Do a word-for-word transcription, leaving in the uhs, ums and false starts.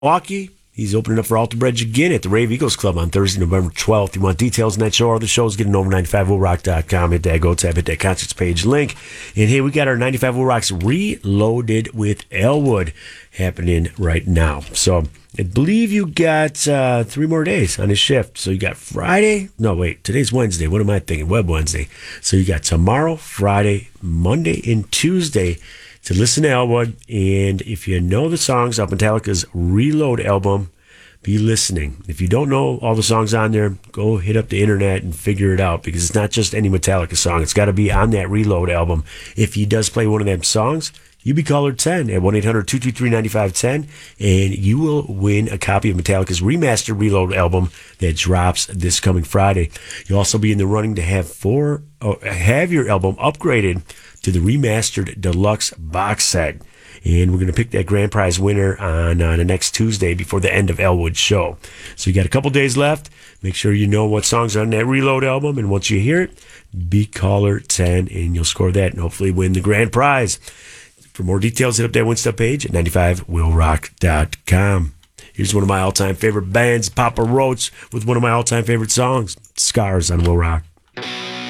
Milwaukee. He's opening up for Alter Bridge again at the Rave Eagles Club on Thursday, November twelfth. You want details on that show or other shows, get it over ninety-five will rock dot com. Hit that Go tab, hit that concerts page link. And hey, we got our ninety-five will rocks Reloaded with Elwood happening right now. So I believe you got uh, three more days on his shift. So you got Friday. No, wait. Today's Wednesday. What am I thinking? Web Wednesday. So you got tomorrow, Friday, Monday, and Tuesday to listen to Elwood. And if you know the songs off Metallica's Reload album, be listening. If you don't know all the songs on there, go hit up the internet and figure it out, because it's not just any Metallica song. It's got to be on that Reload album. If he does play one of them songs, you be caller ten at one eight hundred two two three nine five one zero, and you will win a copy of Metallica's remastered Reload album that drops this coming Friday. You'll also be in the running to have four, oh, have your album upgraded to the remastered deluxe box set. And we're going to pick that grand prize winner on uh, the next Tuesday before the end of Elwood's show. So you got a couple days left. Make sure you know what songs are on that Reload album. And once you hear it, be caller ten, and you'll score that and hopefully win the grand prize. For more details, hit up that Winstuff page at ninety-five will rock dot com. Here's one of my all-time favorite bands, Papa Roach, with one of my all-time favorite songs, Scars on Will Rock.